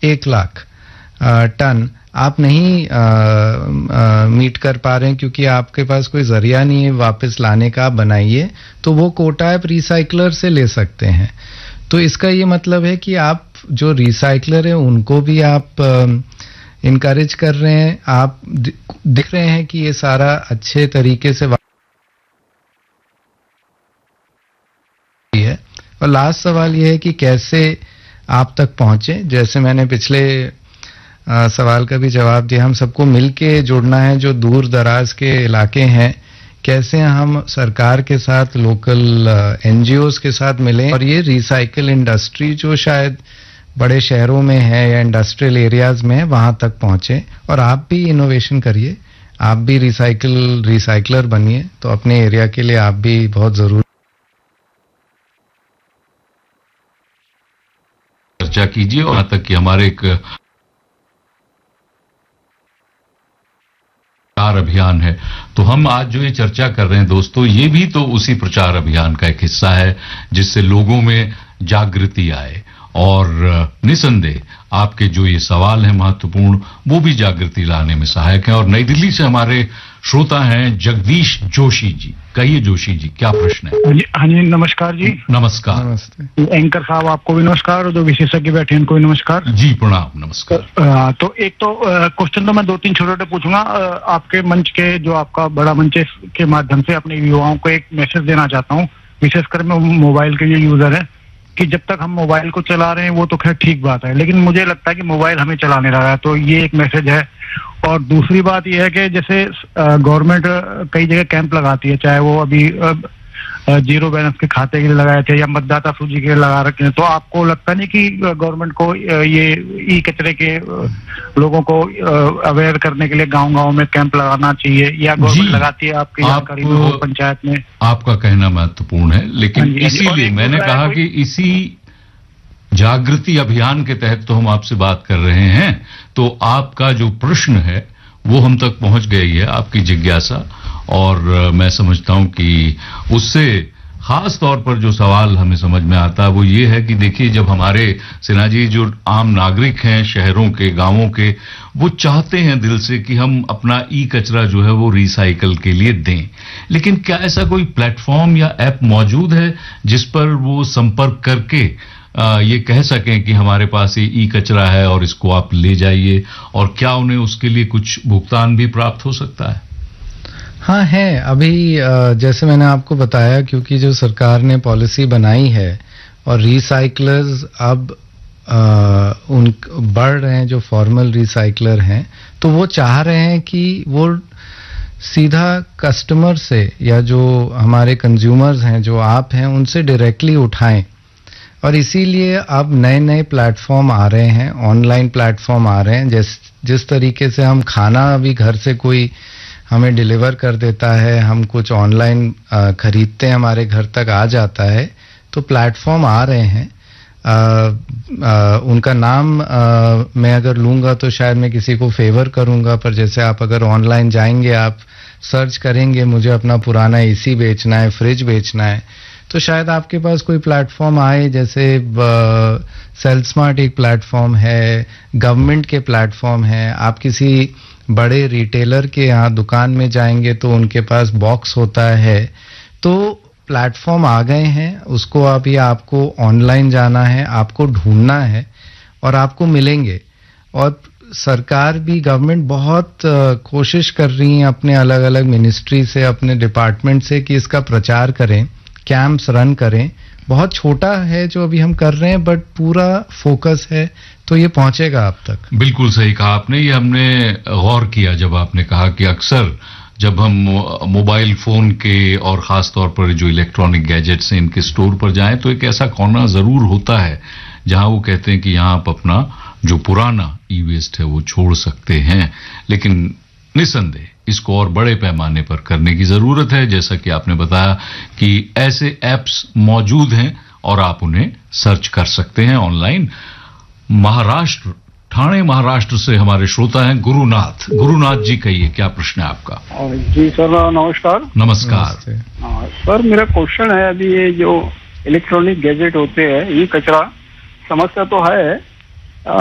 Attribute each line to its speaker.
Speaker 1: 1 lakh ton आप नहीं meet कर पा रहे हैं क्योंकि आपके पास कोई जरिया नहीं है वापस लाने का, आप बनाइए, तो वो कोटा आप रिसाइकलर से ले सकते हैं। तो इसका ये मतलब है कि आप जो रिसाइकलर है उनको भी आप इनकरेज कर रहे हैं, आप दिख रहे हैं कि ये सारा अच्छे तरीके से है। और लास्ट सवाल ये है कि कैसे आप तक पहुंचे। जैसे मैंने पिछले सवाल का भी जवाब दिया, हम सबको मिलके जुड़ना है, जो दूर दराज के इलाके हैं, कैसे हम सरकार के साथ, लोकल एनजीओज के साथ मिलें और ये रिसाइकल इंडस्ट्री जो शायद बड़े शहरों में है या इंडस्ट्रियल एरियाज में है वहां तक पहुंचे। और आप भी इनोवेशन करिए, आप भी रिसाइकलर बनिए, तो अपने एरिया के लिए आप भी बहुत जरूरी
Speaker 2: चर्चा कीजिए। और यहाँ तक कि हमारे एक प्रचार अभियान है, तो हम आज जो ये चर्चा कर रहे हैं दोस्तों, ये भी तो उसी प्रचार अभियान का एक हिस्सा है जिससे लोगों में जागृति आए। और निसंदेह आपके जो ये सवाल हैं महत्वपूर्ण, वो भी जागृति लाने में सहायक हैं। और नई दिल्ली से हमारे श्रोता हैं जगदीश जोशी जी। कहिए जोशी जी, क्या प्रश्न है?
Speaker 3: हाँ जी, नमस्कार जी।
Speaker 2: नमस्कार।
Speaker 1: नमस्ते।
Speaker 3: एंकर साहब आपको भी नमस्कार और जो विशेषज्ञ बैठे हैं उनको भी नमस्कार
Speaker 2: जी। प्रणाम, नमस्कार।
Speaker 3: तो एक तो क्वेश्चन तो मैं 2-3 छोटे पूछूंगा। आपके मंच के, जो आपका बड़ा मंच है, के माध्यम से अपने युवाओं को एक मैसेज देना चाहता हूँ, विशेषकर मैं मोबाइल के जो यूजर है, कि जब तक हम मोबाइल को चला रहे हैं वो तो खैर ठीक बात है, लेकिन मुझे लगता है कि मोबाइल हमें चलाने लगा है, तो ये एक मैसेज है। और दूसरी बात ये है कि जैसे गवर्नमेंट कई जगह कैंप लगाती है, चाहे वो अभी जीरो बैलेंस के खाते के लिए लगाए थे या मतदाता सूची के लिए लगा रखे हैं, तो आपको लगता नहीं कि गवर्नमेंट को ये ई कचरे के लोगों को अवेयर करने के लिए गांव-गांव में कैंप लगाना चाहिए, या गवर्नमेंट लगाती है आपकी जानकारी में, पंचायत में?
Speaker 2: आपका कहना महत्वपूर्ण है, लेकिन इसीलिए मैंने कहा कि इसी जागृति अभियान के तहत तो हम आपसे बात कर रहे हैं। तो आपका जो प्रश्न है वो हम तक पहुंच गई है, आपकी जिज्ञासा, और मैं समझता हूं कि उससे खास तौर पर जो सवाल हमें समझ में आता है वो ये है कि देखिए, जब हमारे सिन्हा जी जो आम नागरिक हैं शहरों के, गांवों के, वो चाहते हैं दिल से कि हम अपना ई कचरा जो है वो रिसाइकल के लिए दें, लेकिन क्या ऐसा कोई प्लेटफॉर्म या ऐप मौजूद है जिस पर वो संपर्क करके ये कह सकें कि हमारे पास ये ई कचरा है और इसको आप ले जाइए, और क्या उन्हें उसके लिए कुछ भुगतान भी प्राप्त हो सकता है?
Speaker 1: हाँ है। अभी जैसे मैंने आपको बताया, क्योंकि जो सरकार ने पॉलिसी बनाई है और रिसाइकलर्स अब उन बढ़ रहे हैं, जो फॉर्मल रिसाइकलर हैं, तो वो चाह रहे हैं कि वो सीधा कस्टमर से या जो हमारे कंज्यूमर्स हैं, जो आप हैं, उनसे डायरेक्टली उठाएं। और इसीलिए अब नए नए प्लेटफॉर्म आ रहे हैं, ऑनलाइन प्लेटफॉर्म आ रहे हैं। जिस तरीके से हम खाना अभी घर से कोई हमें डिलीवर कर देता है, हम कुछ ऑनलाइन खरीदते हैं, हमारे घर तक आ जाता है, तो प्लेटफॉर्म आ रहे हैं। उनका नाम मैं अगर लूंगा तो शायद मैं किसी को फेवर करूंगा, पर जैसे आप अगर ऑनलाइन जाएंगे, आप सर्च करेंगे मुझे अपना पुराना एसी बेचना है, फ्रिज बेचना है, तो शायद आपके पास कोई प्लेटफॉर्म आए, जैसे सेल स्मार्ट एक प्लेटफॉर्म है, गवर्नमेंट के प्लेटफॉर्म है। आप किसी बड़े रिटेलर के यहाँ दुकान में जाएंगे तो उनके पास बॉक्स होता है। तो प्लेटफॉर्म आ गए हैं, उसको अभी आपको ऑनलाइन जाना है, आपको ढूंढना है और आपको मिलेंगे। और सरकार भी, गवर्नमेंट बहुत कोशिश कर रही है अपने अलग अलग मिनिस्ट्री से, अपने डिपार्टमेंट से, कि इसका प्रचार करें, कैंप्स रन करें। बहुत छोटा है जो अभी हम कर रहे हैं, बट पूरा फोकस है, तो ये पहुंचेगा आप तक।
Speaker 2: बिल्कुल सही कहा आपने। ये हमने गौर किया जब आपने कहा कि अक्सर जब हम मोबाइल फोन के और खास तौर पर जो इलेक्ट्रॉनिक गैजेट्स हैं इनके स्टोर पर जाएं, तो एक ऐसा कोना जरूर होता है जहां वो कहते हैं कि यहां आप अपना जो पुराना ई वेस्ट है वो छोड़ सकते हैं। लेकिन निसंदेह इसको और बड़े पैमाने पर करने की जरूरत है। जैसा कि आपने बताया कि ऐसे ऐप्स मौजूद हैं और आप उन्हें सर्च कर सकते हैं ऑनलाइन। महाराष्ट्र, ठाणे महाराष्ट्र से हमारे श्रोता हैं गुरुनाथ। गुरुनाथ जी, कहिए क्या प्रश्न है आपका?
Speaker 4: जी सर, नमस्कार।
Speaker 2: नमस्कार।
Speaker 4: सर, मेरा क्वेश्चन है, अभी ये जो इलेक्ट्रॉनिक गैजेट होते हैं, ये कचरा समस्या तो है,